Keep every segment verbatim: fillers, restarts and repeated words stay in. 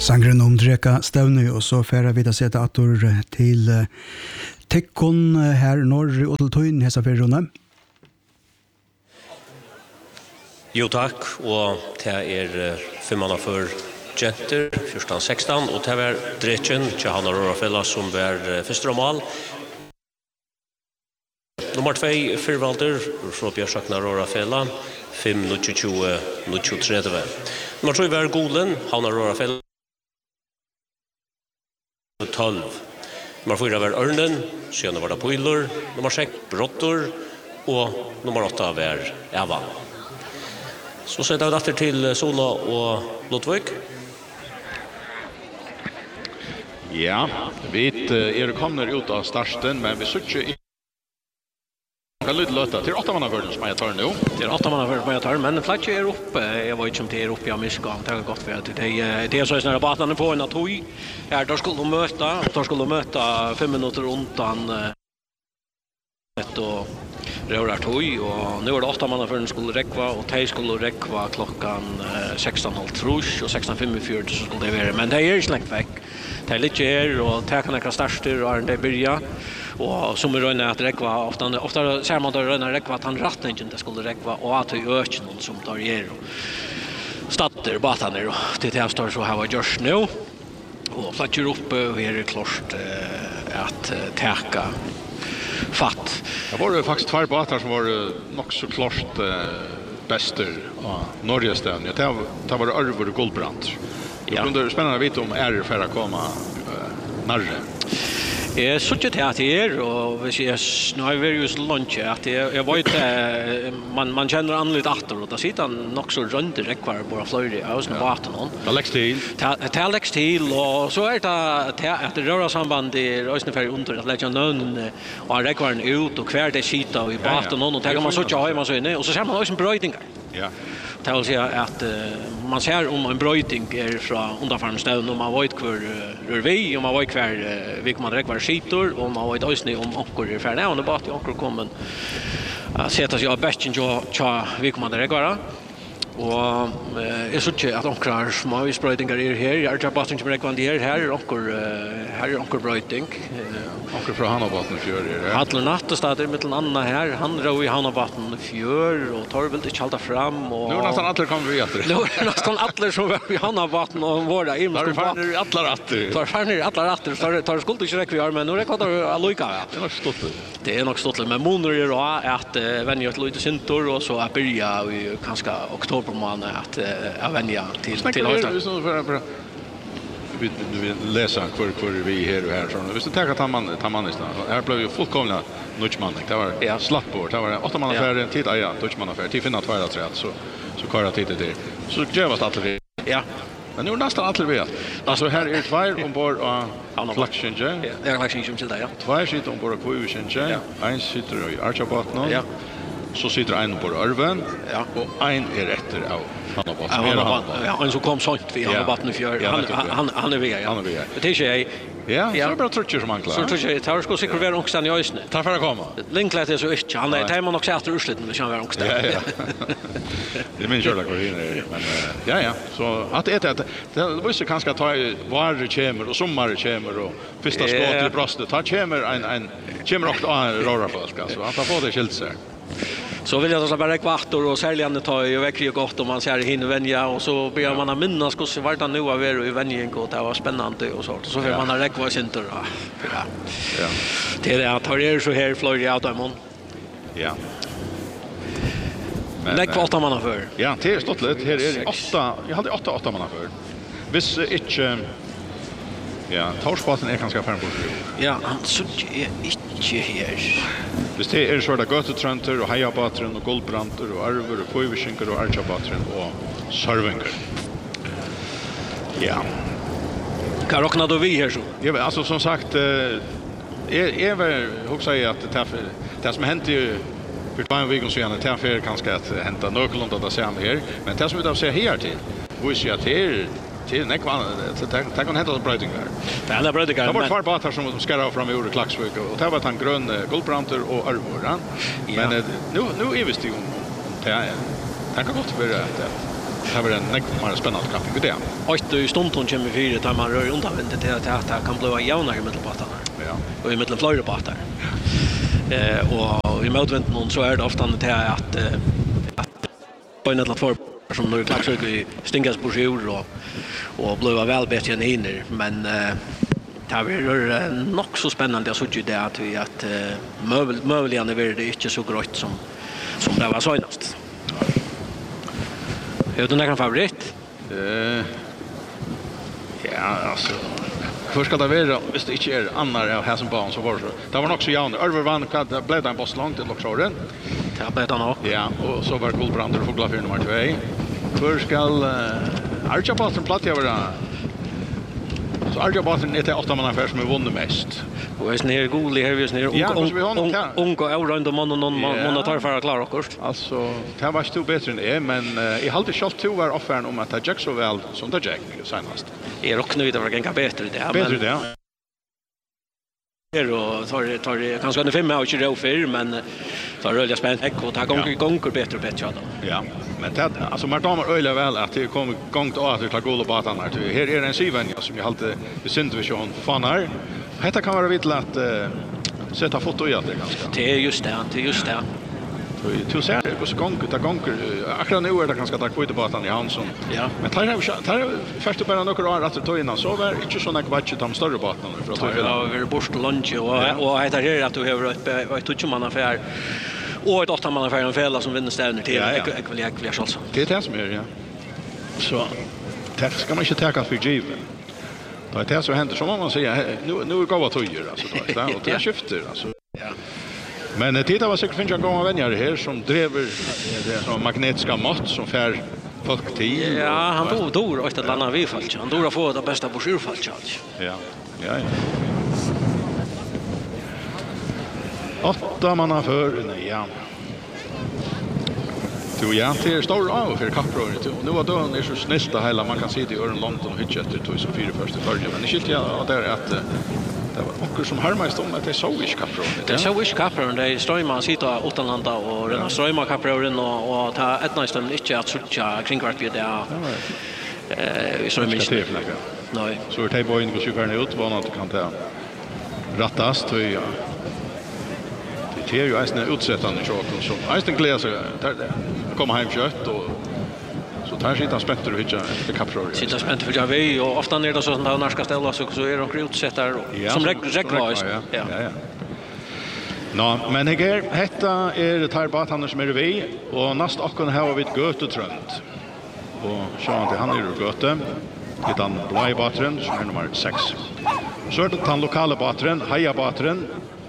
Sangren om Dreka Stavny, og så færer vi da sette atter til uh, Tekkon uh, her norr og til Tøyen hesa fyrrunde. Jo takk, og det er uh, femmanna for Jenter, fjorton sexton, og det var Dretjen, Johanna Rorafella, som var uh, første mal. Nummer två, Fyrvalder, fra Bjørsakna Rorafella, fem tjugo tjugo. Nummer tre var Golen, Hanna Rorafella, tolv. Nummer fyra var Örnen, sen var det Poilor, nummer sex Brottor och nummer åtta var Eva. Så sätter vi efter till Sola och Lottvik. Ja, vi är kommer ut av starten, men vi söker kan lite löta till åtta manna som jag tar nu. Det är åtta manna som jag tar, men flack är uppe. Jag var inte om det är uppe i Michigan. Det har gått för att det det är så snarare banan på en atoj. Här då skulle de möta, och då skulle de möta fem minuter undan ett och röra toj, och nu är det åtta manna för den skulle räcka, och tej skulle räcka klockan sexton noll tre och sexton fyrtiofyra så skulle det vara, men det är ju släkt väck. Det är lite här och det kan jag starta och det börja. Och som är röna att räcka ofta ofta ser man då röna räcka att han rätt inte det skulle räcka och att det ökar någon som tar ger starter batan ner och det här står så här var just nu och flatcher upp och är klart att täcka fatt. Det var faktiskt två båtar som var nog så klart bäster ja Norgestan. Det det var Arvor och Guldbrand. Ja. Det är spännande att veta om är för att komma närre. Jag såg det att det är och vi ser nu har vi ju lunch att jag vet man man känner annorlunda åter och då sitter han nog så runt direkt kvar bara flyger av som vatten hon. Alex till. Alex till och så är det att det rör samband i Östnefär under att lägga någon och räkvar ut och kvar det sitter i vatten och tar man så tjej man så inne och så ser man också en bröjning. Ja. Det vill säga att uh, man ser om en bröjting är från undanfarmstön och man vet kvar rör vi och man vet kvar uh, vi kommer direkt var skitor och man vet också om onkor är färdiga och bara att onkor kommer att sätta sig av bästen så vi kommer direkt vara. Och eh är så att att onkrar små spraytingar är här. Jag har bara inte direkt vad det är här onkor här är onkor bröjting. Onkor från Hanabatten fjör är det. Hadler natt stader mellan andra här. Han rör i Hanabatten fjör och tar väl inte halta fram och nu är nästan alla kommer vi efter. Nu är nästan alla som var i Hanabatten och var där inne. Tar fan alla rätter. Tar fan alla rätter så tar skuld inte räcker vi har men nu räcker det att lojka. Det är nog stort. Det är nog stort men moner är då att vänja ett lite syntor och så att börja i kanske oktober månad att uh, vänja till till hösten. Vi vi läser kvar kvar vi här och här så. Vi ska ta ta man ta man istället. Här blev ju fullkomna nutchman. Det var ja. Slapp bort. Det var åtta man affär till ja, nutchman affär. Till finna två eller tre så så kvar tid det. Så gör vad att ja. Men nu nästan alla vet. Alltså här är två ombord och flaxen ja. Det är flaxen till där ja. Två sitter ombord på Kvivichen ja. En sitter i Archabatn. Ja. Så sitter en på Örven ja. Och en är efter av Hanabatten. Ja, en som kom sånt vi Hanabatten i fjör. Han han han är vi. Han är vi. Det är ju ja, så bara tror jag som man klar. Så tror jag tar ska säkert vara också i ösnen. Ta för att komma. Linklet är så inte. Han är tajman också efter ursliten det kan vara också. Ja, ja. Det min körla går in men ja ja, så att det är det visst kanske ta var kemer och sommar kemer och första skott i bröstet. Ta kemer en en kemer också röra folk alltså. Att få det skilt sig. Så vill jag så bara kvartor och säljan tar ju väck ju gott om man ser hin vänja och så ber man att minnas hur så vart det nu av er i vänjen och det var spännande och så så vill man ha räkva center. Ja. Ja. Det är att har så här Florida Automon. Ja. Men det kvartar man för. Ja, det är stått lite här är åtta. Jag hade åtta åtta man för. Vis inte ja, Torspaten är ganska färm på. Ja, han så är inte här. Det är så där Götetrönter och Hejabatren och Guldbranter och Arvor och Kviviskinkar och Archabatren och Sörvinger. Ja. Kan räkna då vi här så. Ja, alltså som sagt är är väl hur säger att det det som hänt ju för två veckor sedan det är kanske att hämta något att se här men det som vi då ser här till. Hur ser det till näck var det det kan hända bröding där. Det är bröding. Det var två båtar som ska ra fram ur Klaxvik och det var han grön Guldbranter och Arvor. Men nu nu är vi still det är det kan gott vara det. det var en mer spännande camping med det. Och i stunden kommer fyra där man rör undanvänt till att det kan bli jämnare i mittelbåtarna. Ja. Och i mitten flera båtar. Eh och i motvinden så är det ofta det att att på en eller två som nu klax ut i stingas på sjur och och blev väl bättre än inner, men eh det är nog så spännande att se det att vi att möbel möjligen är det inte så grått som som det var senast. Är det någon favorit? Eh ja, alltså hur ska det vara? Visst det inte är andra av häsen barn så var det. Det var nog så jävn. Över vann kan blev det en boss långt till Loxoren. Det blev det nog. Ja, och så var Guldbrand och Fogla för nummer två. Hur ska uh, Arja Basen platt jag vara? Så Arja Basen är det åtta man affär som är vunnit mest. Och är snär god här vi snär ung och avrunda man och någon man tar för att klara oss. Alltså det var ju bättre än är, men uh, i halvtid själv två var offern om att Jack så väl som det Jack senast. Är rock nu det var ganska bättre det. Bättre det. Här och tar tar kanske under fem år inte då för men tar rullar spänt och tar gånger gånger bättre och bättre då. Ja, men det alltså man damer öliga väl att det kommer gångt och att ta goda batan där. Här är en syvän som jag alltid besynt vi sjön fanar. Detta kan vara vitt att uh, sätta foto i att det ganska. Det är just det, det är just det. Du ser det så gånger ta gånger akkurat nu är det ganska tack på batan i Hansson. Ja. Men tar jag tar först bara några år att ta innan så var inte så något budget de större batan för att ta ja, vi är bort lunch och och heter det att du har ett ett touchman affär och ett åtta man affär en fälla som vinner stävner till jag vill jag vill alltså. Det är det som är ja. Så det ska man inte ta för givet. Då är det så händer som man säger nu nu går vad tojer alltså då och det skiftar alltså. Ja. Men det titta var säkert finns jag gånga vänner här som driver det som magnetiska mått som fär folk till. Ja, han tog dor och ett annat vi fallt. Han dor att få det bästa på sjurfallt. Ja. Ja, ja. Åtta manna för nej ja. Du ja, det är stor av för kappröret. Nu var då är så snästa hela man kan se det i Örn London och hitcha efter två som fyra första följer men det skilt jag där att det var onkel som har mest om att det så wish kappröret. Det så wish kappröret det står man sitter utanlanda och den strömmar kappröret och och ta ett nästan inte att söka kring vart vi där. Eh, så mycket. Nej. Så det var inte så färna ut vad att kan ta rattas till det är ju en utsättande sak som Einstein gläser där kommer hem kött och så tar sig inte spätter och hitcha efter kappröret. Sitter spänt för jag vet och ofta när det så där norska ställen så så är de utsättare som reglas. Ja. Ja ja. Nå, men det är detta är det här batan som är vi och näst och kan ha vid Götetrönt. Och så att han är ur Göte. Det han blå batren som är nummer sex. Så är det han lokala batren, Haja batren.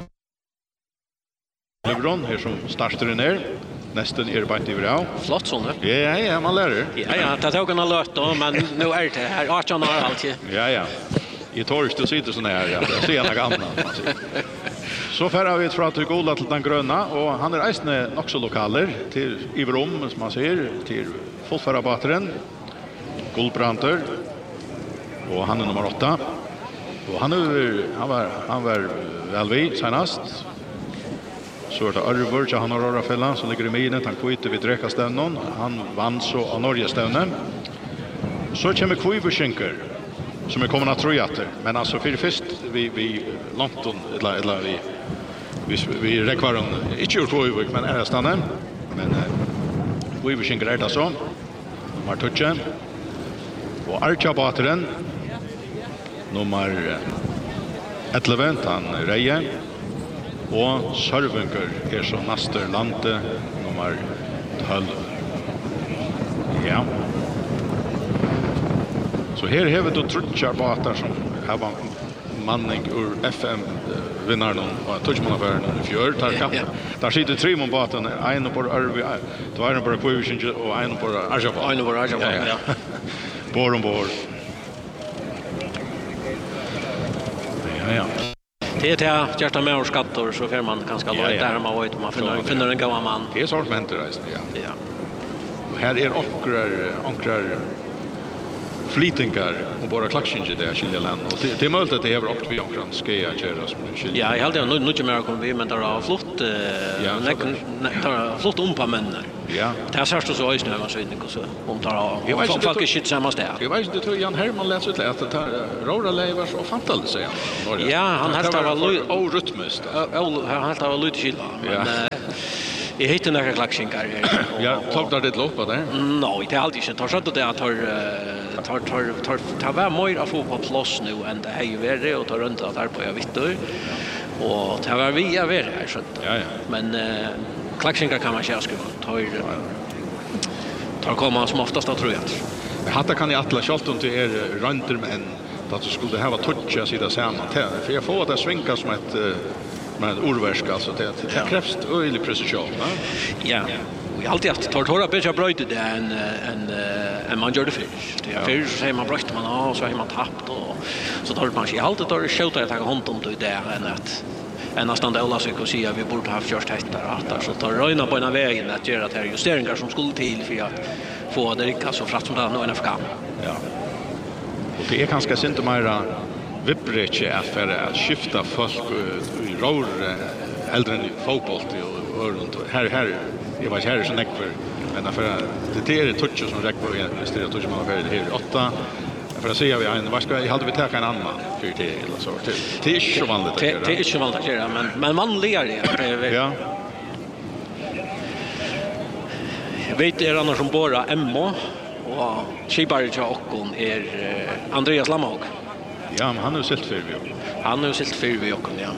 Lebron här som startar ner. Nästan är det bara inte bra. Flott sån. Ja, ja, ja, man lär det. Ja, ja, det tog en alert då, men nu är det här arton år alltid. Ja, ja. I torst och sitter sån här, ja. Jag ser en gamla. Så färrar vi från till Gola till den gröna och han är ägstna också lokaler till Iverom, som man ser, till Folkfärrabateren, Guldbranter och han är nummer åtta. Och han, är, han, var, han var väl vid senast. Så är det Arvur, så han har Rörafällan som ligger i minet. Han kvittar vid Dräkastävnen. Han vann så av Norgestävnen. Så kommer Kviberskänker som är kommande trojater. Men alltså för först vi, vi London, eller, eller vi, vi, vi räckvaron, inte ur Kviberg, men är stannar. Men Kviberskänker är det så. Nummer Tutschen. Och Arja Bateren. Nummer elva, han Reje. Og Sørvinger er så neste lande nummer tolv. Ja. Så her har vi då trutjar batar som har manning ur F M-vinnaren og touchmannaffæren i fjør. Der sitter tre med baten, en på Arvi, to en på Kviverskjeng og en på Arjaba. En på Arjaba, ja. Bor om bor. Ja, ja. Det är det hjärta med och skattor så får man ganska lågt där man vet man finner finner en gammal man. Det är så som händer det ja. Ja. Och här är onkrar onkrar flytingar och bara klacksinge där skilja land och det, det är möjligt att det är också vi omkring ska jag köra som skilja. Ja, jag hade nog nog mer kommer vi men där har flott ja, tar flott om på män. Ja. Det är så så är det man så inte så om tar och folk shit samma där. Jag vet inte tror Jan Herman läser ut att det Rora lever så fantastiskt säger han. Ja, han helt var orytmiskt. Han helt var lite skilla men jag heter några klacksingar här. Ja, tog där det loppa där? Nej, det är alltid inte. Tar så att det tar tar tar tar tar vara mer att få på plats nu än det är ju värre och tar runt att där på jag vet då. Och det var vi är värre här så. Ja ja. Men klacksingar kan man köra skriva. Tar tar komma som oftast då tror jag. Hatta kan jag alla skalt inte är runter men att du skulle ha toucha sida samman för jag får att det svinka som ett med ordverk alltså det det krävs öjlig precision va ja vi alltid haft tar torra bättre bröt det en en en man gör det för det är för så man bröt man och så har man tappat och så tar man sig alltid tar skjuta att ta hand om det där än att än att stanna och så säga vi borde ha gjort detta att så tar röna på en vägen att göra det här justeringar som skulle till för att få det riktigt så fort som det nu är för ja och det är ganska sent mera vibbrage för att skifta folk i rör äldre än fotboll och runt här här jag var här så näck för men för det är det touch som räcker på istället touch man har det här åtta för att säga vi en vad ska jag hade vi ta en annan för det eller så till det är ju vanligt det det är ju vanligt att göra men men vanligare det ja jag vet det är annars som bara Emma och Skipare Jakob är Andreas Lamhag. Ja, men han har ju sett för vi. Han har ju sett för vi också, ja.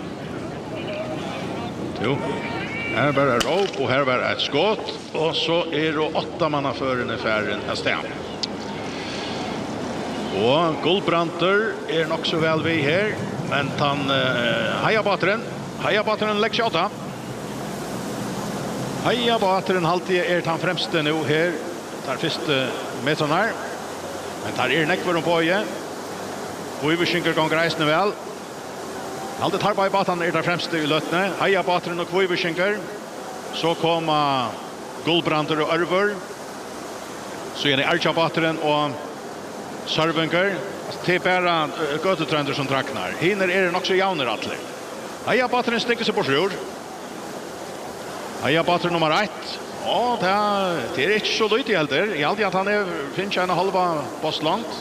Jo. Här bara rop och här bara ett skott och så är det åtta manna för den affären att stämma. Och Guldbranter är nog så väl vi här, men han uh, heja bateren. Heja bateren lägger sig åtta. Heja bateren alltid är han främste nu här. Tar första metern här. Men tar er näck för på igen. Och vi skynker gånger reisende väl. Alltid tar på i batan er der fremste i løttene. Heia bateren og vi skynker. Så kommer Guldbranter og Ørver. Så er det Archa bateren og Sørvenker. Det er bare gøtetrender som traknar. Hinner er det nok så jauner atler. Heia bateren stikker seg på sjur. Heia bateren nummer ett. Ja, det er, det er ikke så lyt i helder. Jeg alltid at han er, finner en halva boss langt.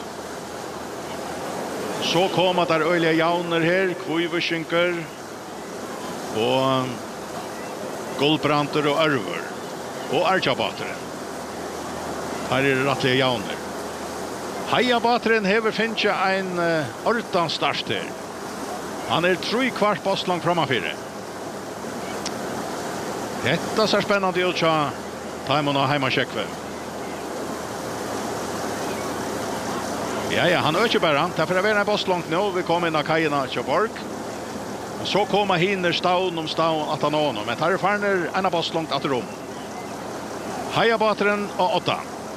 Så kommer der øyelige jauner her, Kviversynker og Guldbranter og Ørver og Archabateren. Her er det rettelige jauner. Heiabateren hever finnes en uh, ordan starter. Han er tre kvart boss langt framafire. Detta ser spännande ut så Taimon och hemma checkve. Ja ja, han ökar bara. Därför är vi en boss långt nu. Vi kommer in av kajerna till Borg. Så kommer hinner staun om staun att han ordnar. Men här är farner en boss långt att rum. Heiabateren och åtta.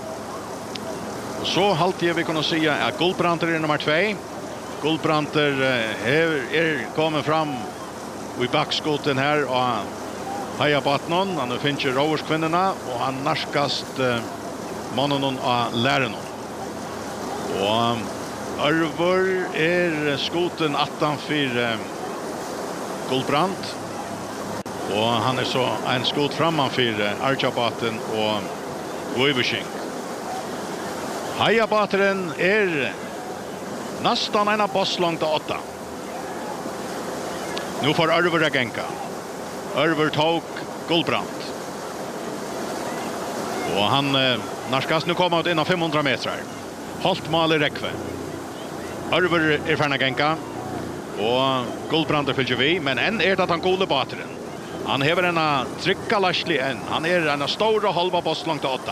Så halvtid vi kan säga att Guldbranter är nummer två. Guldbranter är, är kommer fram i backskoten här och Heia Batnon, han finner roverskvinnorna och han narskast uh, mannen av läraren. Och um, Ørver är skoten attan för uh, Guldbrant. Och han är så en skot framför uh, Archabaten och Guiversink. Heia Bateren är nästan en boss långt av åtta. Nu får Ørver Regenka. Ørver tog Guldbrant. Och han eh, narskas nu kommer ut innan femhundra meter. Halt mal i räckve. Ørver är färna genka. Och Guldbrant är fyller vi. Men än är det att han gode bateren. Han hever en trycka larslig än. Han är en stor och halva boss långt åtta.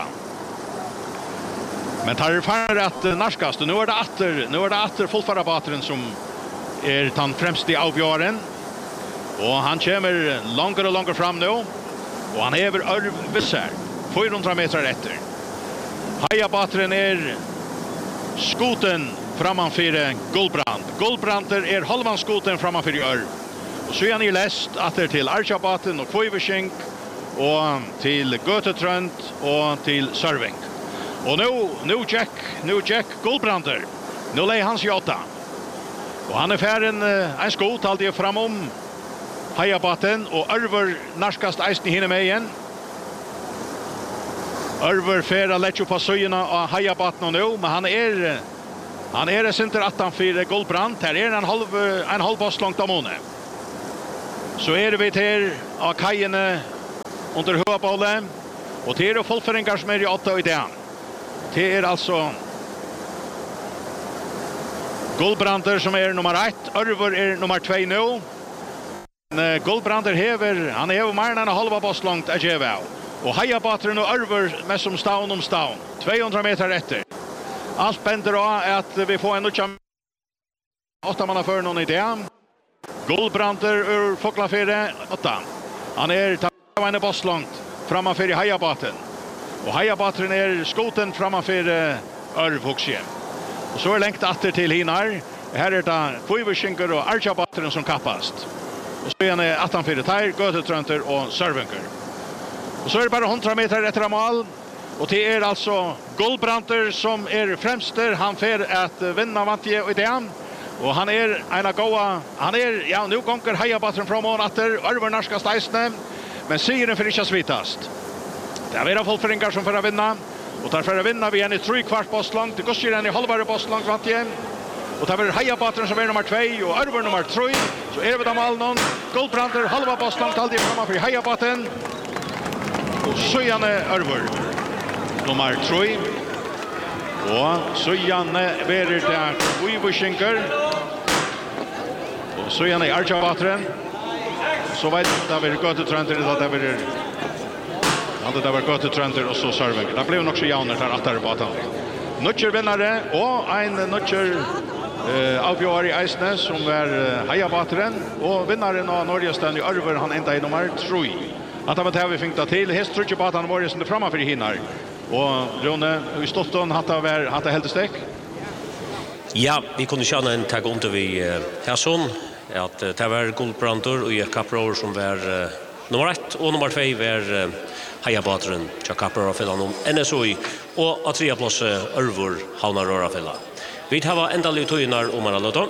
Men tar det för att narskas. Nu är det atter, nu är det atter fullfärra bateren som är den främst i avgören. Och han kommer långare och långare fram nu. Och han hever Ørvesser. fyrahundra meter efter. Heiabateren är skoten framför Guldbrant. Guldbranter är halvan skoten framför Ørv. Och så är han i läst att det är till Archabaten och Kviversink och till Götetrönt och till Sørving. Och nu nu Jack, nu Jack Gullbrander. Nu lägger han sig åtta. Och han är färren en skot alltid framom Hajabaten och Örver narskast eisen hinner med igen. Örver färra lägger på söjorna av Hajabaten nu, men han är han är center attan för Gullbrand. Här är en halv en halv pass långt av måne. Så är det vi till av kajene under högbollen och det är fullföringar som är i åtta i det. Det är alltså Gullbrander som är nummer ett, Örver är nummer två nu. Men Gullbrander hever, han är mer än en halva pass långt att ge av. Och Hajabatren och Örver med som stavn om stavn. tvåhundra meter efter. Allt bänder av att vi får en nutja åtta manna för någon idé. Gullbrander ur Foklafere åtta. Han är en pass långt framför i Hajabaten. Och Hajabatren är skoten framför Örvhuxje. Och så är längt åter till hinar. Här är det Kviverskinkar och Archabatren som kappast. Och så är det attan fyra tär, Götetrönter och Sörvenker. Och så är det bara hundra meter efter mål. Och det är alltså Gullbrander som är främster. Han får att vinna vantje och idén. Och han är en goa. Han är, ja, nu gånger Hajabatren från mån åter. Örver narskast eisne. Men sigeren för inte svitast. Det är vera fullföringar som får att vinna. Och därför att vinna vi en i tre kvart postlångt. Det går en i halvare postlångt vantje. Och det är Hajabatren som är nummer två och Örver nummer tre. Så är vi där med någon. Gullbrander halva postlångt alltid framför Hajabatren. Och Söjane Örver nummer tre. Och Söjane verer det Kviverskinkar. Och Söjane Archabatren. Så vet jag att det är Götetrönter att det är hade det varit Götetrönter och så Sörvenker. Det blev också jauner här att på atan. Nutcher vinnare och en Nutcher eh avgör i Eisnes som är uh, Hajabatren och vinnaren av Norgestan i Örver han ända i nummer tre. Att han har vi fick till häst tror på att han var ju som framför i hinnar. Och Rune i Stotton hade var hade helt stäck. Ja, vi kunde känna en tag under vi uh, Tasson att uh, det var Gullbrander och Erik Kapror som var uh, nummer ett och nummer två var uh, Hajabatren, Kapror och Fellan om N S O I och att tredje plats uh, Örver Havnar Röra Fella. Vi tar ända lite tynar om alla låtar.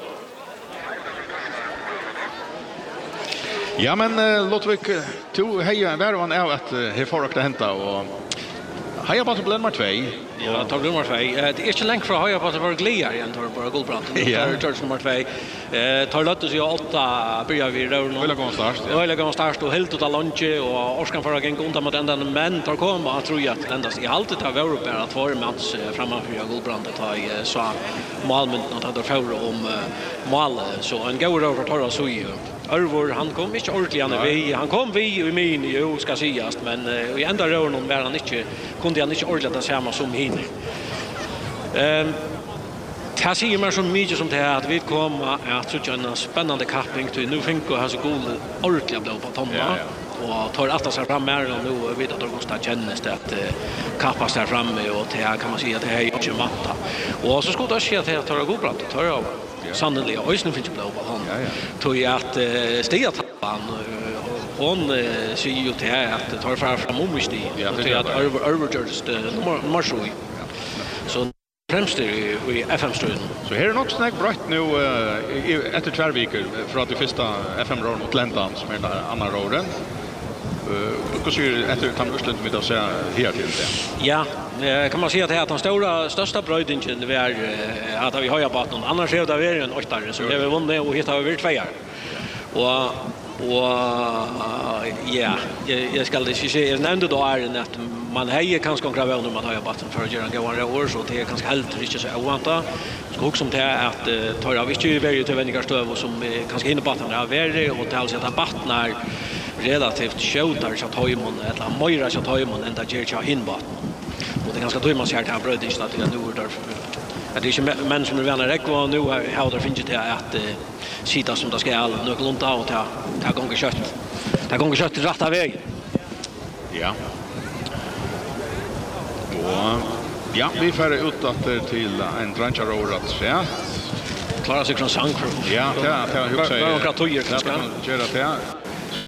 Ja, men uh, Lottvik tog heja värvan är att uh, här får det hända och Hajabatren blev nummer två. Ja, tar nummer två. Det är inte länge från Hajabatren var glädje igen tar bara Gullbrander. Ja. Tar George nummer två. Eh tar Lottus ju åtta börjar vi då. Vill gå start. Ja, vill gå start och helt total lunch och Orskan för att gå undan mot ända men tar komma jag tror jag att endast i halvtid har varit bara att vara mans framför Gullbrander tar i så målmynten att hade för om mål så en god över tar så ju. Örver han kom inte ordentligt han vi han kom vi i min ju ska sägas men i ända rör någon var han inte kunde han inte ordentligt att samma som hin. Ehm det säger man så mycket som det här att vi kommer att så en spännande kapping till nu fick och ha så god ordentligt blå på tomma ja, ja. Och tar att sig fram mer och nu vet att det måste kännas det att kappas där framme och det här kan man säga att det är inte matta. Och så ska det ske att det tar god bra tar jag sannolikt och nu finns det blå på honom. Ja, ja. Tror jag att stiga tappan hon säger ju till här att det tar fram fram om just det. Jag tror att över över just nummer sju. Så främst i F M-striden. Så här är det också snägt brött nu uh, efter två veckor för att det första F M-råden mot Ländan som är den andra råden. Hur ser det efter Tamgusland med att säga här till det? Ja, kan man säga att det är att den stora, största bröjdingen är att vi har ju bara någon annars är det är en åttare så det är vi vunnit och hittar vi tvåar. Och och ja, jag ska det se jag nämnde då är det att man hejer kanske konkurrera om man har jobbat för att göra gående år så det är kanske helt inte så ovanta. Ska också som det är att tar av inte väldigt till vännigarstöv och som kanske hinner batten är värre och till att att battnar relativt skjutar så att höjmon eller möjra så att höjmon ända ger sig hinbat. Och det är ganska då man ser att han bröt inte att det nu där att det är inte män som är vänner räcker och nu har det finns det att sita som det ska all nöglunta och ta ta gånger kött. Ta gånger kött rätta väg. Ja. Och ja, vi får ut att till en trancharour att se. Klara sig från Sankro. Ja, det är hur säger. Några tojer kanske. Gör det här.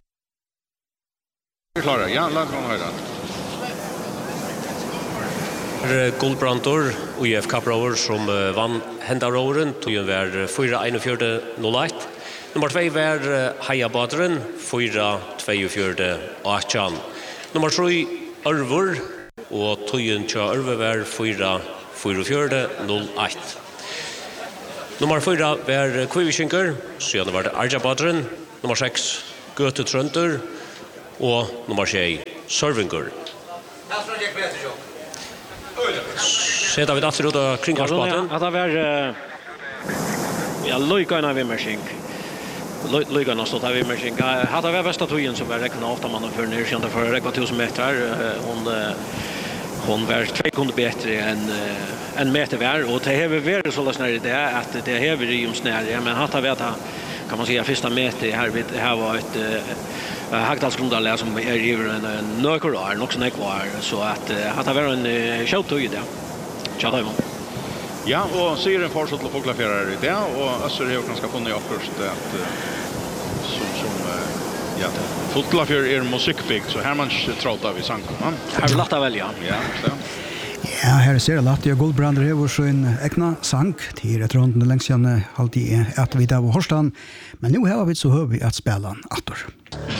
Vi klarar. Ja, låt oss höra. Guldbrandor och I F Kaprover som uh, vann händaråren tog ju var fyra enogfjorda noll ett. Nummer två var Haja Badren fyra tvåogfjorda arton. Nummer tre Örvor och tog ju tja Örvor var fyra fyrtiofjorda noll ett. Nummer fyra var Kvivishinker, sedan var det Arja Badren, nummer sex Göte Trönter och nummer sju Sörvingur. Sedan vi datter ut av kringkarsbaten. Att det var ja, lojkarna vid Mersing. Lojkarna stod där vid Mersing. Hade det var bästa tojen som var räkna åtta man för ner kända för räkna tusen meter. Hon hon var två sekunder bättre än en meter var och det har varit så läsnare det att det har varit omsnärare men hade vet kan man säga första meter här vid här var ett uh, Hagdalsgrundaläge som är ju en nökrar också nekvar så att uh, hade varit en showtog där. Tjata imon. Ja, och ser en fortsatt till Fåglafjärare i det och Össur har ganska funnit uppförst att uh, som som uh, ja, Fåglafjär är musikbygg så här man trodde vi sang. Här vill lätta välja. Ja, så. Ja, her ser det at jeg Guldbrander hever sin egna sang til et runden lengst igjen alltid at vi der var Horstan, men nå har vi så høy vi at spela atter.